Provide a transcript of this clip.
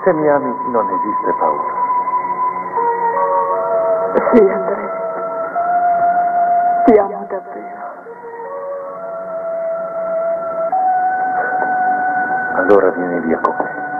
Se mi ami, non esiste paura. Sì, Andrea. Ti amo davvero. Allora vieni via con me.